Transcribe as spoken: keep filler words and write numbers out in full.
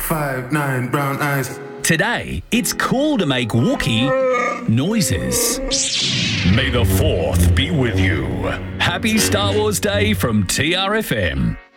five nine brown eyes. Today, it's cool to make Wookiee noises. May the fourth be with you. Happy Star Wars Day from T R F M.